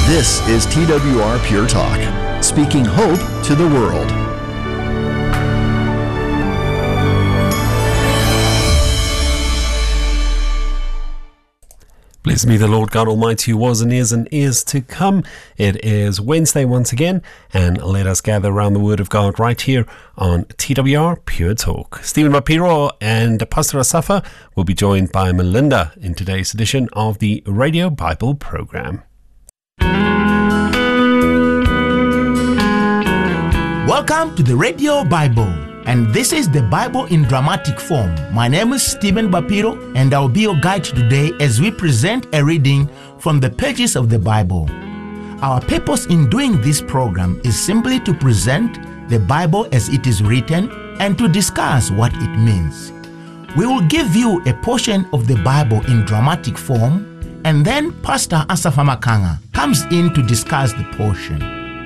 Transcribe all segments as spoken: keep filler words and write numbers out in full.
This is T W R Pure Talk, speaking hope to the world. Blessed be the Lord God Almighty, who was and is and is to come. It is Wednesday once again, and let us gather around the Word of God right here on T W R Pure Talk. Stephen Bapiro and Pastor Asafa will be joined by Melinda in today's edition of the Radio Bible Program. Welcome to the Radio Bible, and this is the Bible in dramatic form. My name is Stephen Bapiro, and I'll be your guide today as we present a reading from the pages of the Bible. Our purpose in doing this program is simply to present the Bible as it is written and to discuss what it means. We will give you a portion of the Bible in dramatic form, and then Pastor Asafa Makanga comes in to discuss the portion.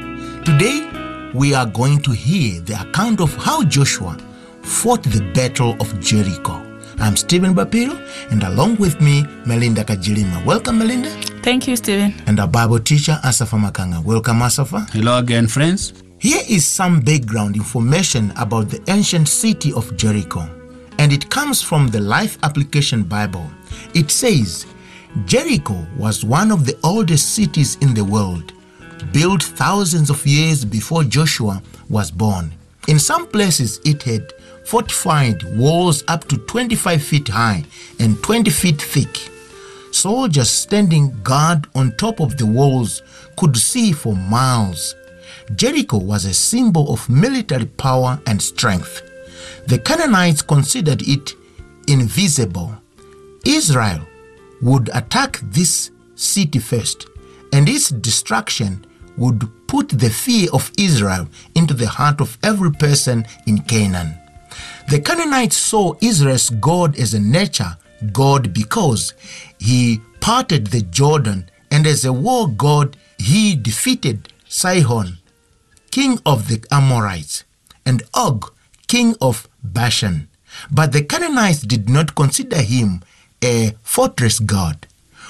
Today, we are going to hear the account of how Joshua fought the Battle of Jericho. I'm Stephen Bapiro, and along with me, Melinda Kajilima. Welcome, Melinda. Thank you, Stephen. And our Bible teacher, Asafa Makanga. Welcome, Asafa. Hello again, friends. Here is some background information about the ancient city of Jericho, and it comes from the Life Application Bible. It says, Jericho was one of the oldest cities in the world, built thousands of years before Joshua was born. In some places, it had fortified walls up to twenty-five feet high and twenty feet thick. Soldiers standing guard on top of the walls could see for miles. Jericho was a symbol of military power and strength. The Canaanites considered it invisible. Israel would attack this city first, and its destruction would put the fear of Israel into the heart of every person in Canaan. The Canaanites saw Israel's God as a nature God because he parted the Jordan, and as a war god he defeated Sihon, king of the Amorites, and Og, king of Bashan. But the Canaanites did not consider him a fortress god,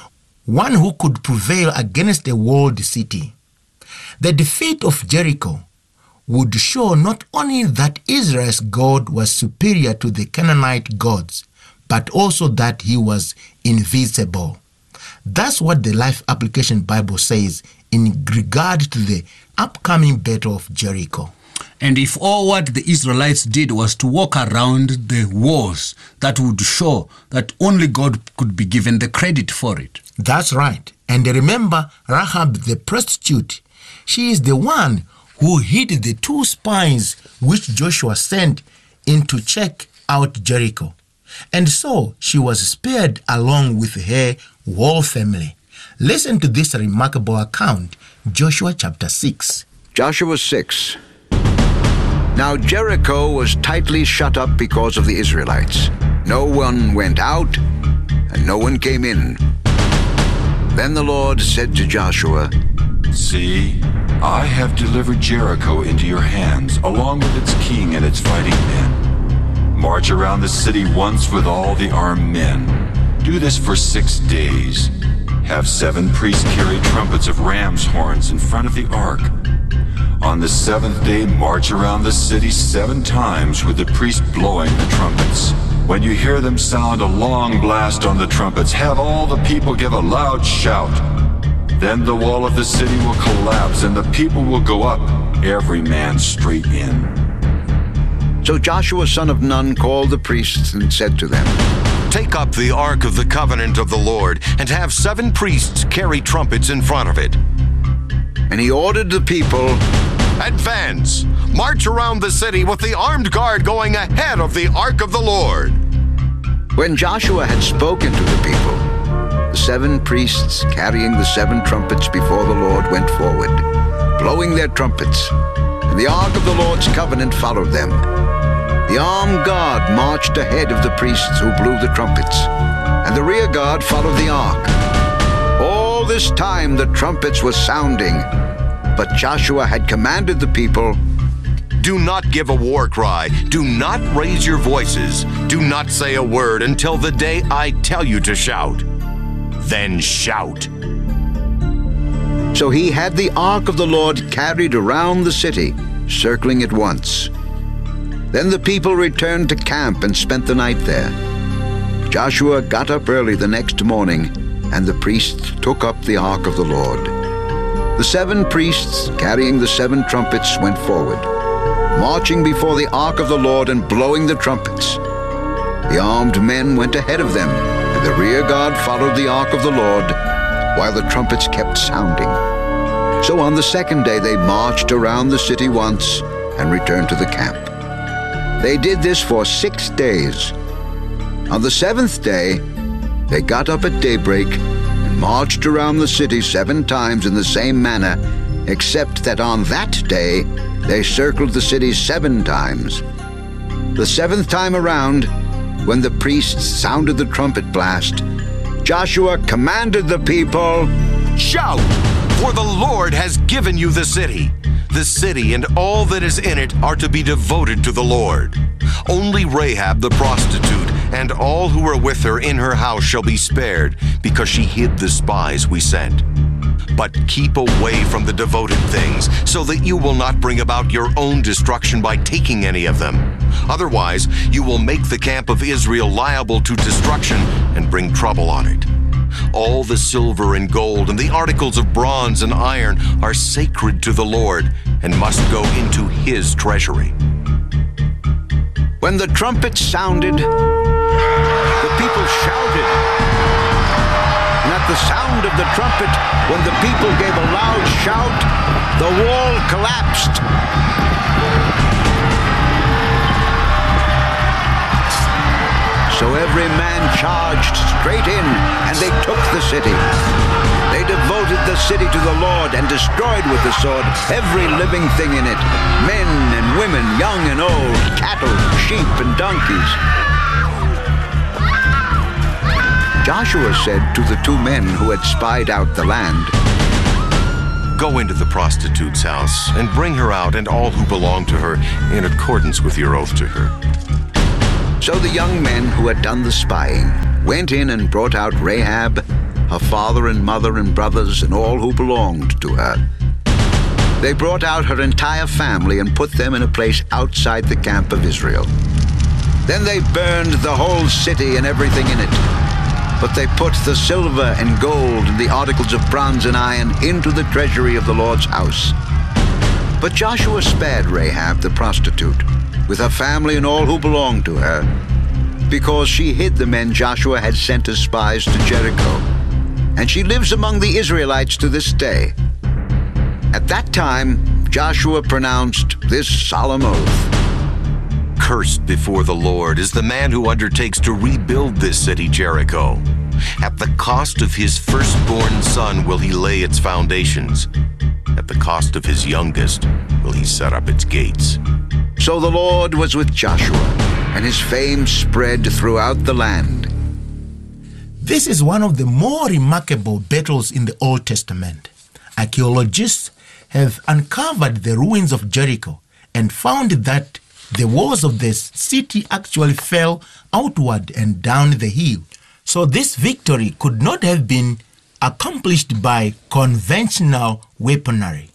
one who could prevail against a walled city. The defeat of Jericho would show not only that Israel's God was superior to the Canaanite gods, but also that he was invisible. That's what the Life Application Bible says in regard to the upcoming Battle of Jericho. And if all what the Israelites did was to walk around the walls, that would show that only God could be given the credit for it. That's right. And remember Rahab the prostitute. She is the one who hid the two spies which Joshua sent in to check out Jericho. And so she was spared along with her whole family. Listen to this remarkable account, Joshua chapter six. Joshua six. Now Jericho was tightly shut up because of the Israelites. No one went out, and no one came in. Then the Lord said to Joshua, See, I have delivered Jericho into your hands, along with its king and its fighting men. March around the city once with all the armed men. Do this for six days. Have seven priests carry trumpets of ram's horns in front of the ark. On the seventh day, march around the city seven times with the priests blowing the trumpets. When you hear them sound a long blast on the trumpets, have all the people give a loud shout. Then the wall of the city will collapse and the people will go up, every man straight in. So Joshua son of Nun called the priests and said to them, Take up the ark of the covenant of the Lord, and have seven priests carry trumpets in front of it. And he ordered the people, Advance! March around the city with the armed guard going ahead of the ark of the Lord. When Joshua had spoken to the people, the seven priests carrying the seven trumpets before the Lord went forward, blowing their trumpets, and the ark of the Lord's covenant followed them. The armed guard marched ahead of the priests who blew the trumpets, and the rear guard followed the ark. All this time the trumpets were sounding, but Joshua had commanded the people, Do not give a war cry. Do not raise your voices. Do not say a word until the day I tell you to shout. Then shout. So he had the ark of the Lord carried around the city, circling it once. Then the people returned to camp and spent the night there. Joshua got up early the next morning, and the priests took up the ark of the Lord. The seven priests, carrying the seven trumpets, went forward, marching before the ark of the Lord and blowing the trumpets. The armed men went ahead of them, and the rear guard followed the ark of the Lord, while the trumpets kept sounding. So on the second day they marched around the city once and returned to the camp. They did this for six days. On the seventh day, they got up at daybreak and marched around the city seven times in the same manner, except that on that day they circled the city seven times. The seventh time around, when the priests sounded the trumpet blast, Joshua commanded the people, Shout, for the Lord has given you the city. The city and all that is in it are to be devoted to the Lord. Only Rahab the prostitute and all who were with her in her house shall be spared, because she hid the spies we sent. But keep away from the devoted things, so that you will not bring about your own destruction by taking any of them. Otherwise, you will make the camp of Israel liable to destruction and bring trouble on it. All the silver and gold and the articles of bronze and iron are sacred to the Lord and must go into his treasury. When the trumpet sounded, the people shouted. And at the sound of the trumpet, when the people gave a loud shout, the wall collapsed. So every man charged straight in, and they took the city. They devoted the city to the Lord and destroyed with the sword every living thing in it, men and women, young and old, cattle, sheep, and donkeys. Joshua said to the two men who had spied out the land, Go into the prostitute's house and bring her out and all who belong to her in accordance with your oath to her. So the young men who had done the spying went in and brought out Rahab, her father and mother and brothers, and all who belonged to her. They brought out her entire family and put them in a place outside the camp of Israel. Then they burned the whole city and everything in it. But they put the silver and gold and the articles of bronze and iron into the treasury of the Lord's house. But Joshua spared Rahab the prostitute, with her family and all who belonged to her, because she hid the men Joshua had sent as spies to Jericho, and she lives among the Israelites to this day. At that time, Joshua pronounced this solemn oath. Cursed before the Lord is the man who undertakes to rebuild this city, Jericho. At the cost of his firstborn son will he lay its foundations. At the cost of his youngest will he set up its gates. So the Lord was with Joshua, and his fame spread throughout the land. This is one of the more remarkable battles in the Old Testament. Archaeologists have uncovered the ruins of Jericho and found that the walls of the city actually fell outward and down the hill. So this victory could not have been accomplished by conventional weaponry.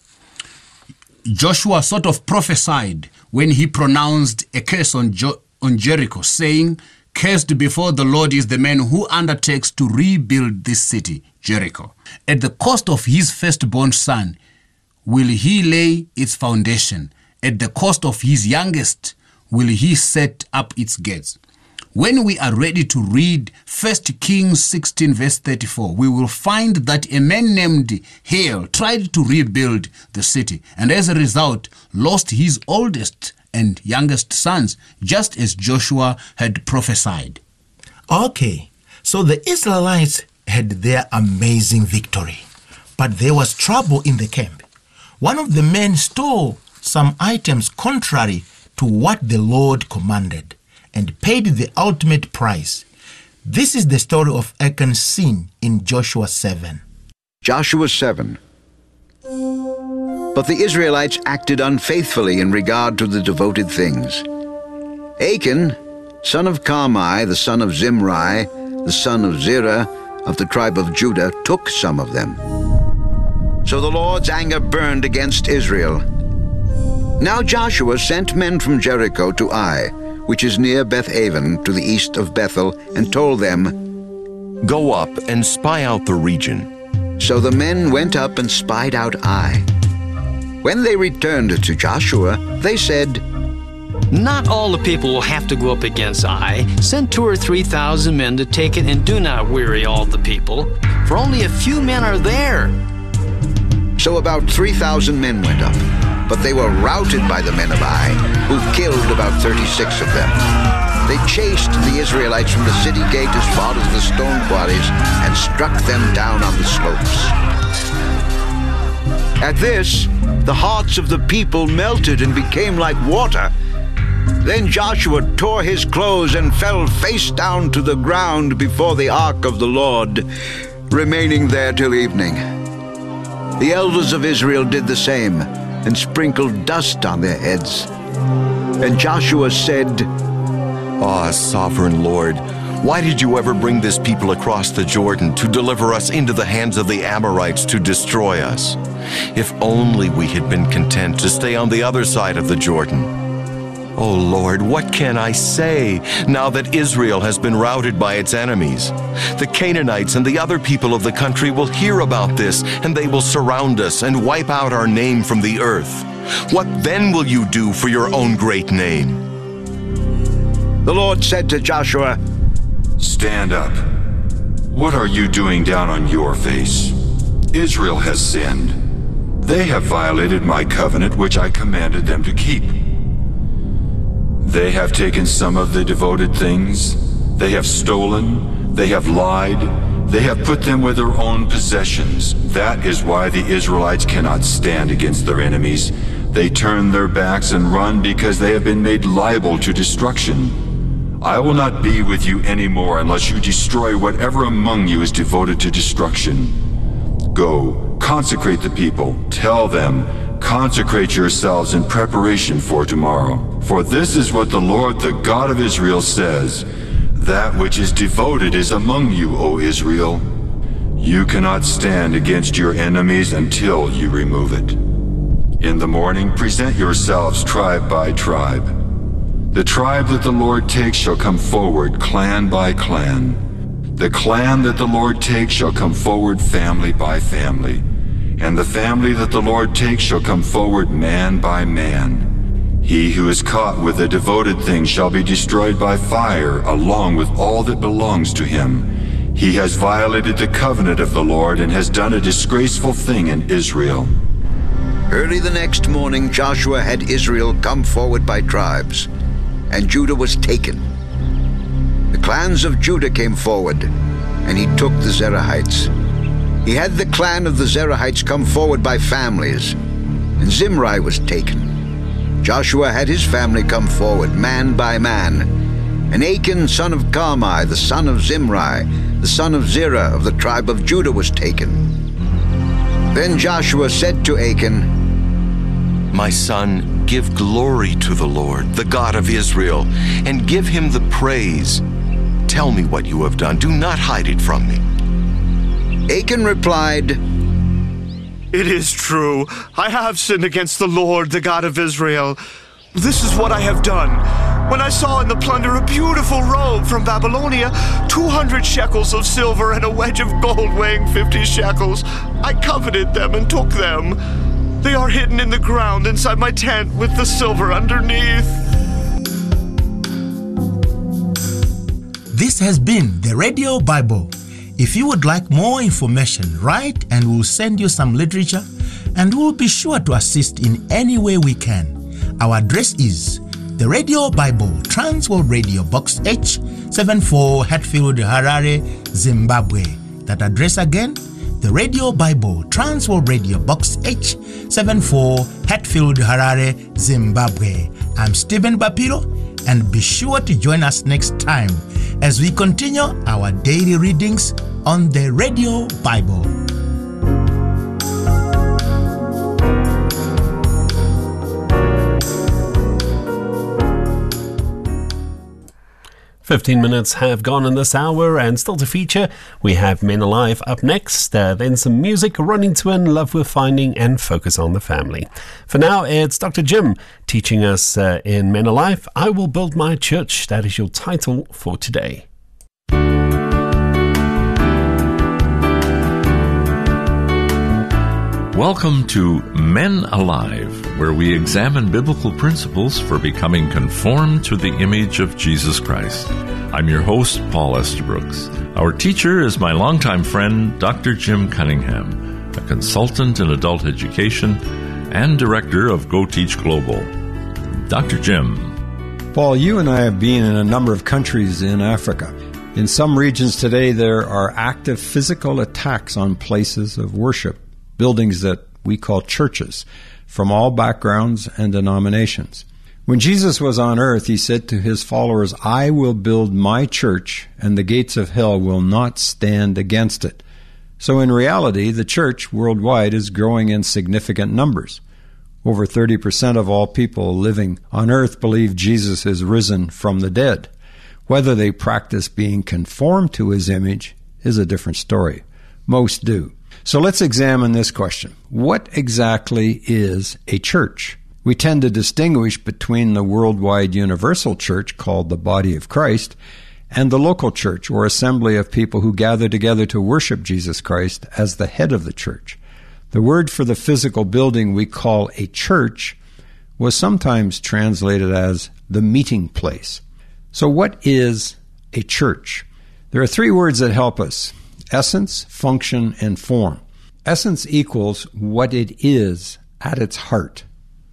Joshua sort of prophesied when he pronounced a curse on, jo- on Jericho, saying, Cursed before the Lord is the man who undertakes to rebuild this city, Jericho. At the cost of his firstborn son will he lay its foundation. At the cost of his youngest will he set up its gates. When we are ready to read First Kings sixteen verse thirty-four, we will find that a man named Hiel tried to rebuild the city, and as a result lost his oldest and youngest sons, just as Joshua had prophesied. Okay, so the Israelites had their amazing victory, but there was trouble in the camp. One of the men stole some items contrary to what the Lord commanded, and paid the ultimate price. This is the story of Achan's sin in Joshua seven. Joshua seven. But the Israelites acted unfaithfully in regard to the devoted things. Achan, son of Carmi, the son of Zimri, the son of Zerah, of the tribe of Judah, took some of them. So the Lord's anger burned against Israel. Now Joshua sent men from Jericho to Ai, which is near Beth-aven, to the east of Bethel, and told them, Go up and spy out the region. So the men went up and spied out Ai. When they returned to Joshua, they said, Not all the people will have to go up against Ai. Send two or three thousand men to take it, and do not weary all the people, for only a few men are there. So about three thousand men went up, but they were routed by the men of Ai, who killed about thirty-six of them. They chased the Israelites from the city gate as far as the stone quarries and struck them down on the slopes. At this, the hearts of the people melted and became like water. Then Joshua tore his clothes and fell face down to the ground before the ark of the Lord, remaining there till evening. The elders of Israel did the same and sprinkled dust on their heads. And Joshua said, Ah, sovereign Lord, why did you ever bring this people across the Jordan to deliver us into the hands of the Amorites to destroy us? If only we had been content to stay on the other side of the Jordan. Oh Lord, what can I say now that Israel has been routed by its enemies? The Canaanites and the other people of the country will hear about this, and they will surround us and wipe out our name from the earth. What then will you do for your own great name? The Lord said to Joshua, Stand up. What are you doing down on your face? Israel has sinned. They have violated my covenant which I commanded them to keep. They have taken some of the devoted things. They have stolen. They have lied. They have put them with their own possessions. That is why the Israelites cannot stand against their enemies. They turn their backs and run because they have been made liable to destruction. I will not be with you anymore unless you destroy whatever among you is devoted to destruction. Go, consecrate the people. Tell them, consecrate yourselves in preparation for tomorrow. For this is what the Lord, the God of Israel, says. That which is devoted is among you, O Israel. You cannot stand against your enemies until you remove it. In the morning, present yourselves tribe by tribe. The tribe that the Lord takes shall come forward, clan by clan. The clan that the Lord takes shall come forward, family by family. And the family that the Lord takes shall come forward, man by man. He who is caught with a devoted thing shall be destroyed by fire, along with all that belongs to him. He has violated the covenant of the Lord and has done a disgraceful thing in Israel. Early the next morning, Joshua had Israel come forward by tribes, and Judah was taken. The clans of Judah came forward, and he took the Zerahites. He had the clan of the Zerahites come forward by families, and Zimri was taken. Joshua had his family come forward, man by man, and Achan, son of Carmi, the son of Zimri, the son of Zerah of the tribe of Judah, was taken. Then Joshua said to Achan, My son, give glory to the Lord, the God of Israel, and give him the praise. Tell me what you have done. Do not hide it from me. Achan replied, It is true. I have sinned against the Lord, the God of Israel. This is what I have done. When I saw in the plunder a beautiful robe from Babylonia, two hundred shekels of silver and a wedge of gold weighing fifty shekels, I coveted them and took them. They are hidden in the ground inside my tent with the silver underneath. This has been the Radio Bible. If you would like more information, write and we'll send you some literature, and we'll be sure to assist in any way we can. Our address is the Radio Bible, Transworld Radio, Box H seventy-four, Hatfield, Harare, Zimbabwe. That address again, the Radio Bible, Transworld Radio, Box H seventy-four, Hatfield, Harare, Zimbabwe. I'm Stephen Bapiro, and be sure to join us next time as we continue our daily readings on the Radio Bible. fifteen minutes have gone in this hour, and still to feature, we have Men Alive up next, uh, then some music, Running Twin, Love Worth Finding, and Focus on the Family. For now, it's Doctor Jim teaching us uh, in Men Alive, I Will Build My Church. That is your title for today. Welcome to Men Alive, where we examine biblical principles for becoming conformed to the image of Jesus Christ. I'm your host, Paul Estabrooks. Our teacher is my longtime friend, Doctor Jim Cunningham, a consultant in adult education and director of Go Teach Global. Doctor Jim. Paul, you and I have been in a number of countries in Africa. In some regions today, there are active physical attacks on places of worship, buildings that we call churches, from all backgrounds and denominations. When Jesus was on earth, he said to his followers, I will build my church, and the gates of hell will not stand against it. So in reality, the church worldwide is growing in significant numbers. Over thirty percent of all people living on earth believe Jesus is risen from the dead. Whether they practice being conformed to his image is a different story. Most do. So let's examine this question. What exactly is a church? We tend to distinguish between the worldwide universal church, called the body of Christ, and the local church, or assembly of people who gather together to worship Jesus Christ as the head of the church. The word for the physical building we call a church was sometimes translated as the meeting place. So what is a church? There are three words that help us: essence, function, and form. Essence equals what it is at its heart.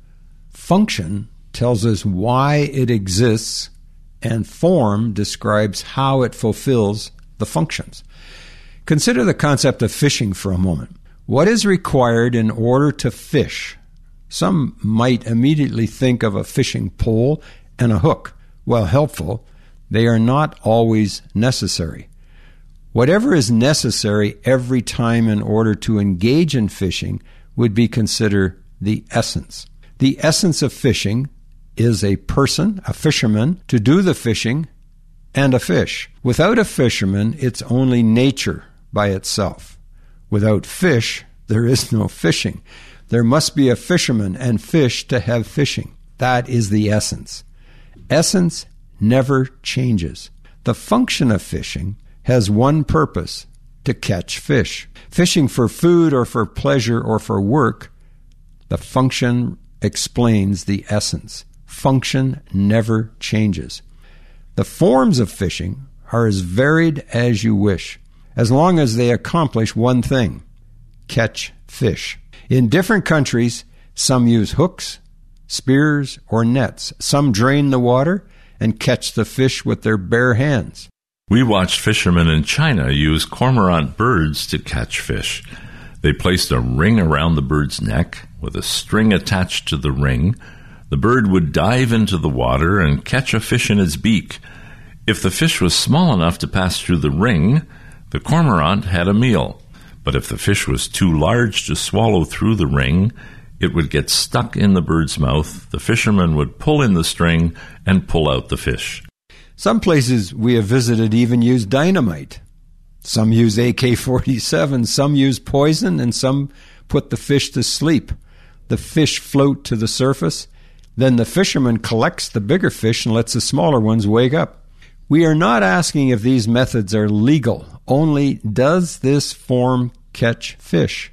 Function tells us why it exists, and form describes how it fulfills the functions. Consider the concept of fishing for a moment. What is required in order to fish? Some might immediately think of a fishing pole and a hook. While helpful, they are not always necessary. Whatever is necessary every time in order to engage in fishing would be considered the essence. The essence of fishing is a person, a fisherman, to do the fishing, and a fish. Without a fisherman, it's only nature by itself. Without fish, there is no fishing. There must be a fisherman and fish to have fishing. That is the essence. Essence never changes. The function of fishing has one purpose: to catch fish. Fishing for food or for pleasure or for work, the function explains the essence. Function never changes. The forms of fishing are as varied as you wish, as long as they accomplish one thing: catch fish. In different countries, some use hooks, spears, or nets. Some drain the water and catch the fish with their bare hands. We watched fishermen in China use cormorant birds to catch fish. They placed a ring around the bird's neck with a string attached to the ring. The bird would dive into the water and catch a fish in its beak. If the fish was small enough to pass through the ring, the cormorant had a meal. But if the fish was too large to swallow through the ring, it would get stuck in the bird's mouth. The fisherman would pull in the string and pull out the fish. Some places we have visited even use dynamite. Some use A K forty-seven, some use poison, and some put the fish to sleep. The fish float to the surface. Then the fisherman collects the bigger fish and lets the smaller ones wake up. We are not asking if these methods are legal, only does this form catch fish?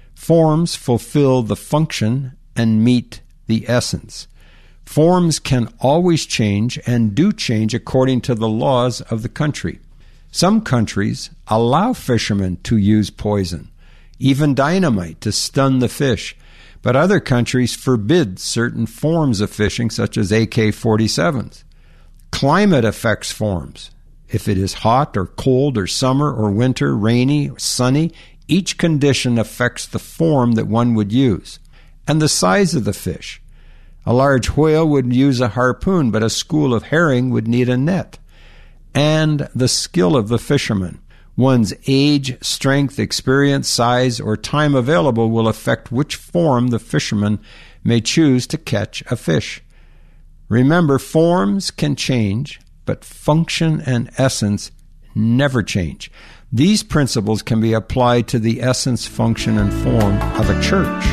Forms fulfill the function and meet the essence. Forms can always change and do change according to the laws of the country. Some countries allow fishermen to use poison, even dynamite, to stun the fish, but other countries forbid certain forms of fishing, such as A K forty-sevens. Climate affects forms. If it is hot or cold or summer or winter, rainy or sunny, each condition affects the form that one would use. And the size of the fish. A large whale would use a harpoon, but a school of herring would need a net. And the skill of the fisherman. One's age, strength, experience, size, or time available will affect which form the fisherman may choose to catch a fish. Remember, forms can change but function and essence never change. These principles can be applied to the essence, function, and form of a church.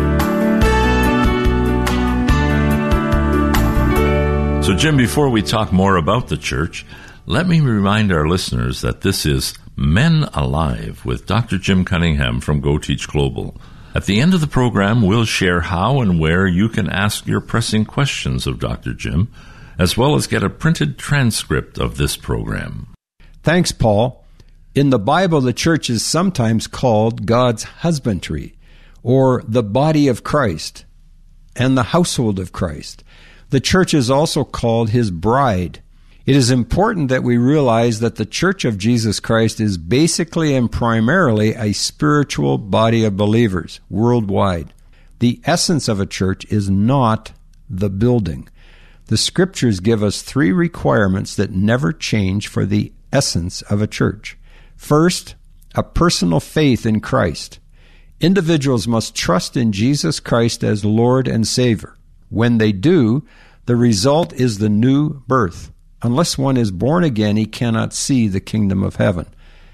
So, Jim, before we talk more about the church, let me remind our listeners that this is Men Alive with Doctor Jim Cunningham from Go Teach Global. At the end of the program, we'll share how and where you can ask your pressing questions of Doctor Jim, as well as get a printed transcript of this program. Thanks, Paul. In the Bible, the church is sometimes called God's husbandry, or the body of Christ, and the household of Christ. The church is also called His bride. It is important that we realize that the Church of Jesus Christ is basically and primarily a spiritual body of believers worldwide. The essence of a church is not the building. The Scriptures give us three requirements that never change for the essence of a church. First, a personal faith in Christ. Individuals must trust in Jesus Christ as Lord and Savior. When they do, the result is the new birth. Unless one is born again, he cannot see the kingdom of heaven.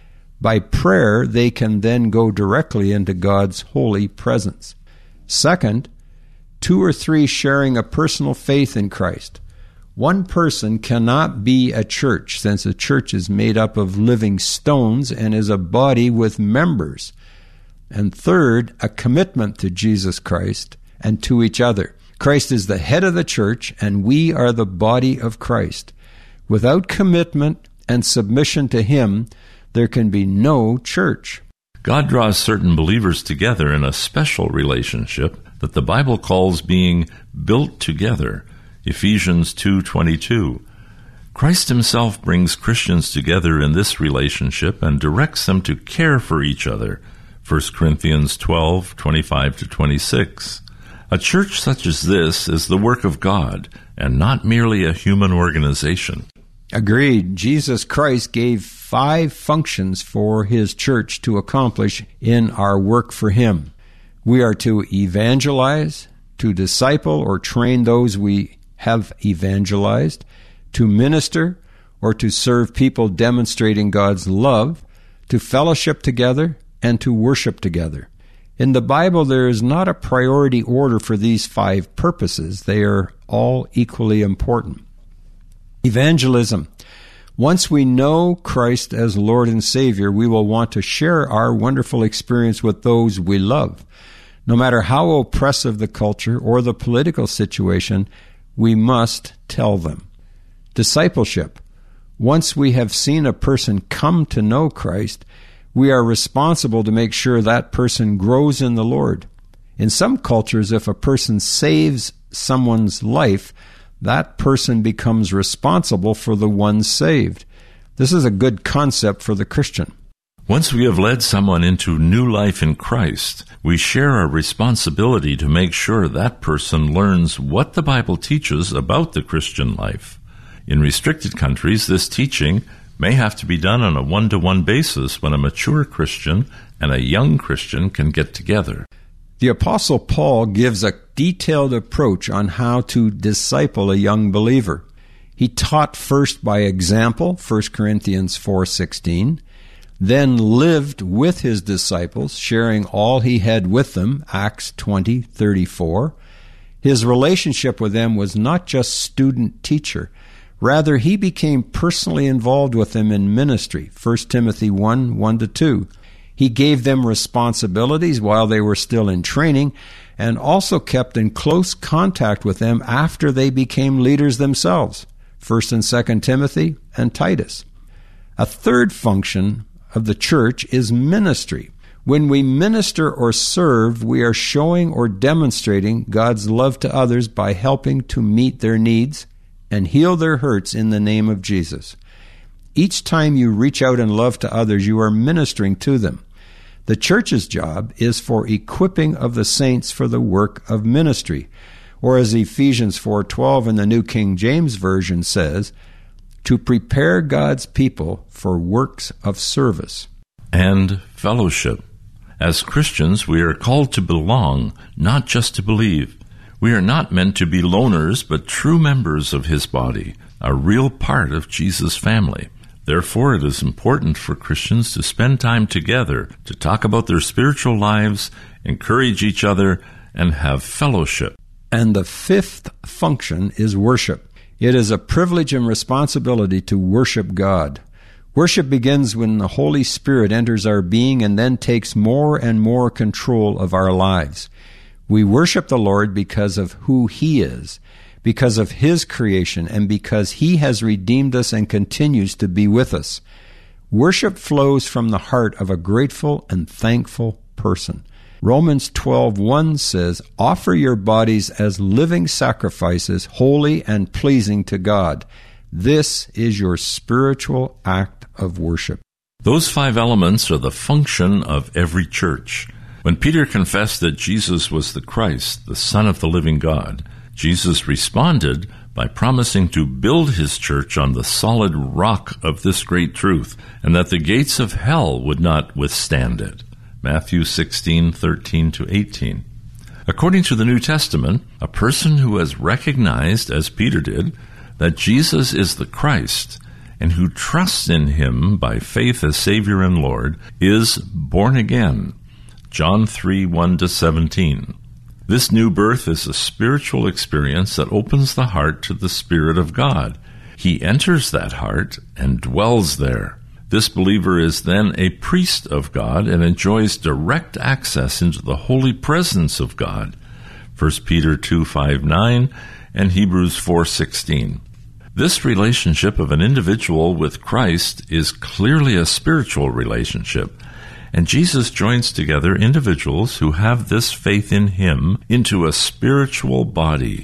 By prayer, they can then go directly into God's holy presence. Second, two or three sharing a personal faith in Christ. One person cannot be a church, since a church is made up of living stones and is a body with members. And third, a commitment to Jesus Christ and to each other. Christ is the head of the church, and we are the body of Christ. Without commitment and submission to Him, there can be no church. God draws certain believers together in a special relationship that the Bible calls being built together, Ephesians two twenty-two. Christ Himself brings Christians together in this relationship and directs them to care for each other, First Corinthians twelve twenty-five to twenty-six. A church such as this is the work of God and not merely a human organization. Agreed. Jesus Christ gave five functions for His church to accomplish in our work for Him. We are to evangelize, to disciple or train those we have evangelized, to minister or to serve people demonstrating God's love, to fellowship together, and to worship together. In the Bible, there is not a priority order for these five purposes. They are all equally important. Evangelism. Once we know Christ as Lord and Savior, we will want to share our wonderful experience with those we love. No matter how oppressive the culture or the political situation, we must tell them. Discipleship. Once we have seen a person come to know Christ, we are responsible to make sure that person grows in the Lord. In some cultures, if a person saves someone's life, that person becomes responsible for the one saved. This is a good concept for the Christian. Once we have led someone into new life in Christ, we share our responsibility to make sure that person learns what the Bible teaches about the Christian life. In restricted countries, this teaching may have to be done on a one-to-one basis when a mature Christian and a young Christian can get together. The Apostle Paul gives a detailed approach on how to disciple a young believer. He taught first by example, First Corinthians four sixteen, then lived with his disciples, sharing all he had with them, Acts twenty thirty-four. His relationship with them was not just student-teacher. Rather, he became personally involved with them in ministry, First Timothy one one to two. He gave them responsibilities while they were still in training, and also kept in close contact with them after they became leaders themselves, First and Second Timothy and Titus. A third function of the church is ministry. When we minister or serve, we are showing or demonstrating God's love to others by helping to meet their needs and heal their hurts in the name of Jesus. Each time you reach out in love to others, you are ministering to them. The church's job is for equipping of the saints for the work of ministry, or as Ephesians four twelve in the New King James Version says, to prepare God's people for works of service. And fellowship. As Christians, we are called to belong, not just to believe. We are not meant to be loners, but true members of His body. a real part of Jesus' family. Therefore, it is important for Christians to spend time together to talk about their spiritual lives, encourage each other, and have fellowship. And the fifth function is worship. It is a privilege and responsibility to worship God. Worship begins when the Holy Spirit enters our being and then takes more and more control of our lives. We worship the Lord because of who He is, because of His creation, and because He has redeemed us and continues to be with us. Worship flows from the heart of a grateful and thankful person. Romans twelve one says, "Offer your bodies as living sacrifices, holy and pleasing to God. This is your spiritual act of worship." Those five elements are the function of every church. When Peter confessed that Jesus was the Christ, the Son of the living God, Jesus responded by promising to build His church on the solid rock of this great truth, and that the gates of hell would not withstand it. Matthew sixteen thirteen to eighteen. According to the New Testament, a person who has recognized, as Peter did, that Jesus is the Christ, and who trusts in Him by faith as Savior and Lord, is born again. John three one to seventeen. This new birth is a spiritual experience that opens the heart to the Spirit of God. He enters that heart and dwells there. This believer is then a priest of God and enjoys direct access into the holy presence of God. First Peter two five nine and Hebrews four sixteen. This relationship of an individual with Christ is clearly a spiritual relationship, and Jesus joins together individuals who have this faith in Him into a spiritual body,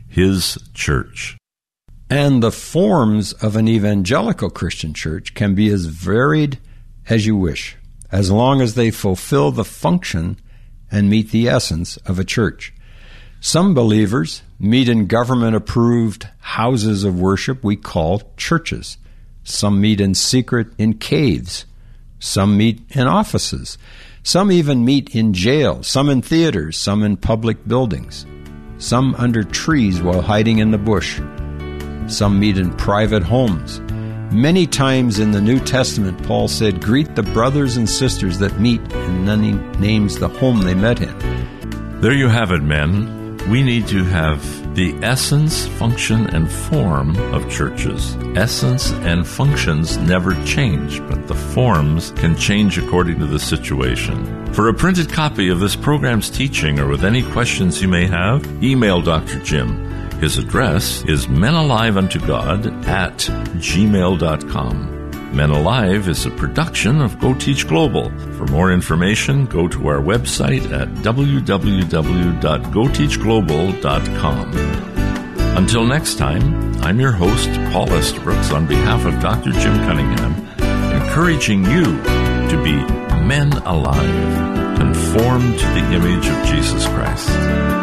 His church. And the forms of an evangelical Christian church can be as varied as you wish, as long as they fulfill the function and meet the essence of a church. Some believers meet in government-approved houses of worship we call churches. Some meet in secret in caves. Some meet in offices. Some even meet in jails. Some in theaters. Some in public buildings. Some under trees while hiding in the bush. Some meet in private homes. Many times in the New Testament, Paul said, "Greet the brothers and sisters that meet," and then he names the home they met in. There you have it, men. We need to have the essence, function, and form of churches. Essence and functions never change, but the forms can change according to the situation. For a printed copy of this program's teaching or with any questions you may have, email Doctor Jim. His address is menaliveuntogod at gmail dot com. Men Alive is a production of Go Teach Global. For more information, go to our website at w w w dot go teach global dot com. Until next time, I'm your host, Paul Estabrooks, on behalf of Doctor Jim Cunningham, encouraging you to be men alive, conformed to the image of Jesus Christ.